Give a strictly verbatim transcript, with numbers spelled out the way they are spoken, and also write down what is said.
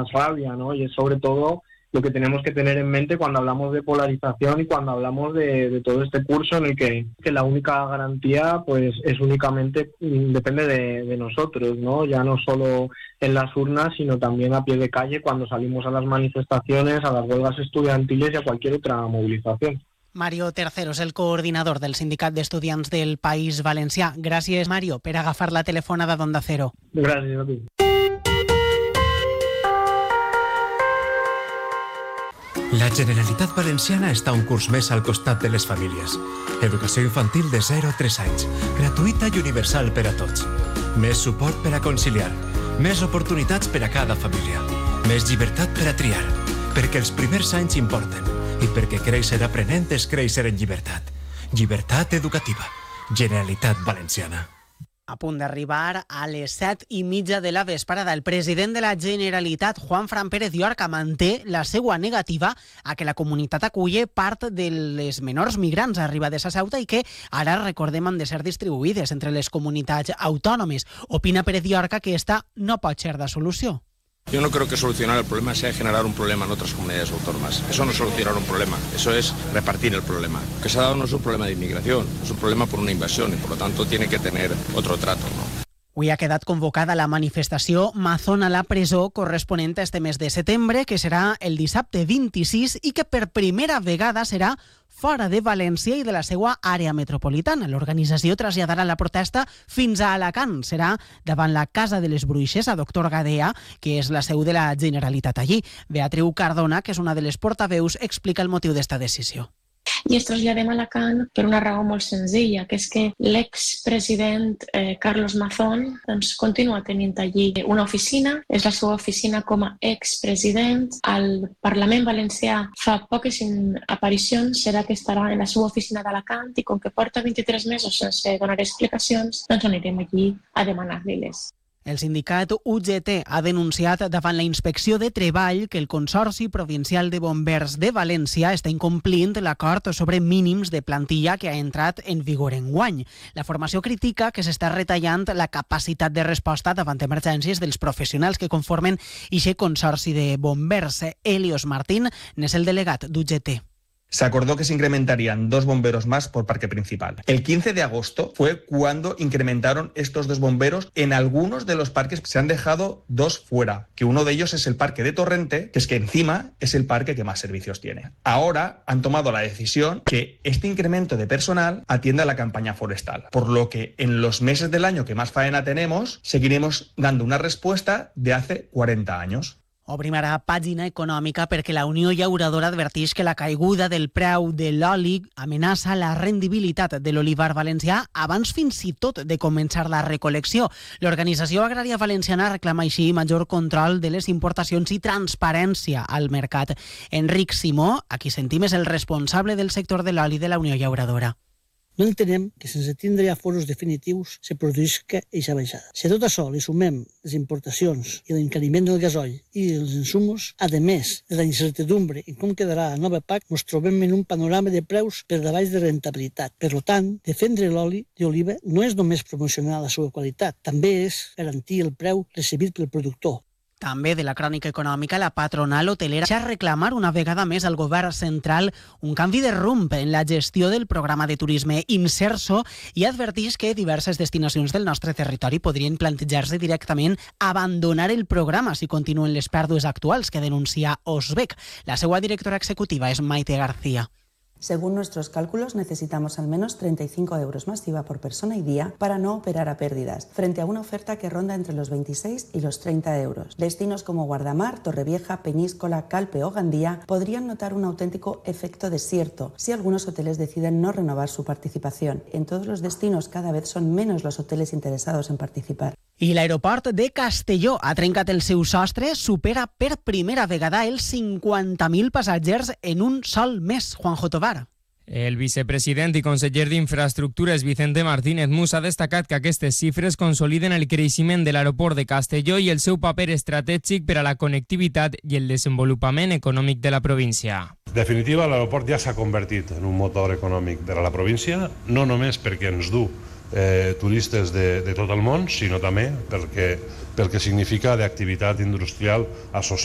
más rabia, ¿no? Y es sobre todo lo que tenemos que tener en mente cuando hablamos de polarización y cuando hablamos de, de todo este curso en el que, que la única garantía pues es únicamente, depende de, de nosotros, ¿no? Ya no solo en las urnas, sino también a pie de calle cuando salimos a las manifestaciones, a las huelgas estudiantiles y a cualquier otra movilización. Mario Terceros, el coordinador del Sindicat d'Estudiants del País Valencià. Gràcies, Mario, per agafar la telefonada d'Onda Cero. Gràcies a tu. La Generalitat Valenciana està un curs més al costat de les famílies. Educació infantil de zero a tres anys, gratuïta i universal per a tots. Més suport per a conciliar, més oportunitats per a cada família, més llibertat per a triar, perquè els primers anys importen i perquè créixer aprenent és créixer en llibertat. Llibertat educativa. Generalitat Valenciana. A punt d'arribar a les set i mitja de la vesprada, el president de la Generalitat, Juanfran Pérez Llorca, manté la seva negativa a que la comunitat aculle part de les menors migrants arribades a Ceuta i que ara, recordem, han de ser distribuïdes entre les comunitats autònomes. Opina Pérez Llorca que esta no pot ser la solució. Yo no creo que solucionar el problema sea generar un problema en otras comunidades autónomas. Eso no es solucionar un problema, eso es repartir el problema. Lo que se ha dado no es un problema de inmigración, es un problema por una invasión y por lo tanto tiene que tener otro trato, ¿no? Avui ha quedat convocada la manifestació Mazón a la presó corresponent a este mes de setembre, que serà el dissabte vint-i-sis i que per primera vegada serà fora de València i de la seva àrea metropolitana. L'organització traslladarà la protesta fins a Alacant. Serà davant la Casa de les Bruixes, a Doctor Gadea, que és la seu de la Generalitat allí. Beatriu Cardona, que és una de les portaveus, explica el motiu d'esta decisió. I ens traslladem a Alacant per una raó molt senzilla, que és que l'expresident eh, Carlos Mazón doncs, continua tenint allí una oficina, és la seva oficina com a expresident. Al Parlament Valencià fa poques aparicions, serà que estarà en la seva oficina d'Alacant i com que porta vint-i-tres mesos sense donar explicacions, doncs anirem allí a demanar-li-les. El sindicat U G T ha denunciat davant la Inspecció de Treball que el Consorci Provincial de Bombers de València està incomplint l'acord sobre mínims de plantilla que ha entrat en vigor enguany. La formació critica que s'està retallant la capacitat de resposta davant emergències dels professionals que conformen ixe Consorci de Bombers. Helios Martín n'és el delegat d'U G T. Se acordó que se incrementarían dos bomberos más por parque principal. El quince de agosto fue cuando incrementaron estos dos bomberos. En algunos de los parques se han dejado dos fuera, que uno de ellos es el parque de Torrente, que es que encima es el parque que más servicios tiene. Ahora han tomado la decisión que este incremento de personal atienda a la campaña forestal, por lo que en los meses del año que más faena tenemos, seguiremos dando una respuesta de hace cuarenta años. Obrim ara pàgina econòmica perquè la Unió Llauradora adverteix que la caiguda del preu de l'oli amenaça la rendibilitat de l'olivar valencià abans fins i tot de començar la recol·lecció. L'Organització Agrària Valenciana reclama així major control de les importacions i transparència al mercat. Enric Simó, a qui sentim, és el responsable del sector de l'oli de la Unió Llauradora. No entenem que sense tindre ja foros definitius se produïsca eixa baixada. Si a tot això li sumem les importacions i l'encariment del gasoil i dels insumos, a més de la incertidumbre en com quedarà la nova P A C, ens trobem en un panorama de preus per davall de rentabilitat. Per tant, defendre l'oli d'oliva no és només promocionar la seva qualitat, també és garantir el preu recebit pel productor. També de la crònica econòmica, la patronal hotelera ja reclamar una vegada més al govern central un canvi de rumb en la gestió del programa de turisme Inserso i adverteix que diverses destinacions del nostre territori podrien plantejar-se directament abandonar el programa si continuen les pèrdues actuals que denuncia Osbec. La seva directora executiva és Maite García. Según nuestros cálculos, necesitamos al menos treinta y cinco euros más I V A por persona y día para no operar a pérdidas, frente a una oferta que ronda entre los veintiséis y los treinta euros. Destinos como Guardamar, Torrevieja, Peñíscola, Calpe o Gandía podrían notar un auténtico efecto desierto si algunos hoteles deciden no renovar su participación. En todos los destinos cada vez son menos los hoteles interesados en participar. I l'aeroport de Castelló ha trencat el seu sostre, supera per primera vegada els cinquanta mil passatgers en un sol mes. Juanjo Tovar. El vicepresident i conseller d'Infraestructures Vicente Martínez Mus ha destacat que aquestes xifres consoliden el creixement de l'aeroport de Castelló i el seu paper estratègic per a la connectivitat i el desenvolupament econòmic de la província. En definitiva, l'aeroport ja s'ha convertit en un motor econòmic per a la província, no només perquè ens du eh, turistes de, de tot el món, sinó també perquè, pel que significa d'activitat industrial associada.